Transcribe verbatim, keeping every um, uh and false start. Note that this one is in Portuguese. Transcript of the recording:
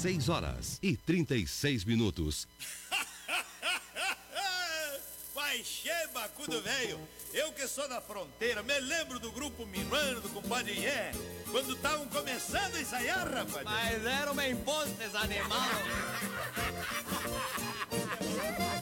seis horas e trinta e seis minutos. Vai, cheba, cudo velho. Eu que sou da fronteira, me lembro do grupo Minuano, do compadre Ié, quando estavam começando a ensaiar, rapaz. Mas eram bem postes, animal.